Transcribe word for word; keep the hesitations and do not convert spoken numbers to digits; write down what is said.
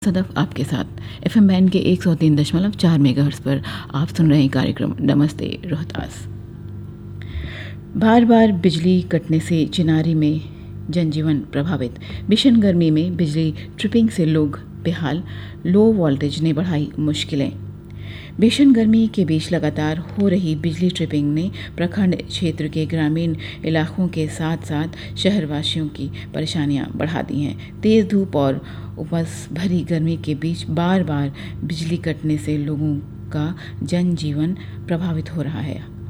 सदफ आपके साथ FM band के एक सौ तीन दशमलव चार मेगाहर्ट्ज पर आप सुन रहे हैं कार्यक्रम नमस्ते रोहतास। बार बार बिजली कटने से चिनारी में जनजीवन प्रभावित। भीषण गर्मी में बिजली ट्रिपिंग से लोग बेहाल, लो वोल्टेज ने बढ़ाई मुश्किलें। भीषण गर्मी के बीच लगातार हो रही बिजली ट्रिपिंग ने प्रखंड क्षेत्र के ग्रामीण इलाकों के साथ साथ शहरवासियों की परेशानियां बढ़ा दी हैं। तेज़ धूप और उमस भरी गर्मी के बीच बार बार बिजली कटने से लोगों का जनजीवन प्रभावित हो रहा है।